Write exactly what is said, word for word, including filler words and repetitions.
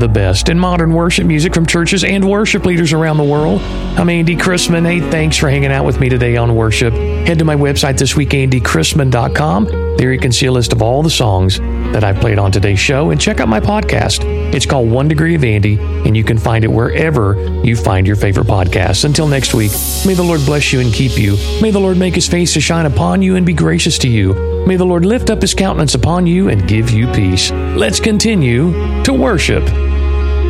the best in modern worship music from churches and worship leaders around the world. I'm Andy Chrisman. Hey, thanks for hanging out with me today on worship. Head to my website this week, andy chrisman dot com. There you can see a list of all the songs that I've played on today's show, and check out my podcast. It's called One Degree of Andy, and you can find it wherever you find your favorite podcasts. Until next week, may the Lord bless you and keep you. May the Lord make His face to shine upon you and be gracious to you. May the Lord lift up His countenance upon you and give you peace. Let's continue to worship.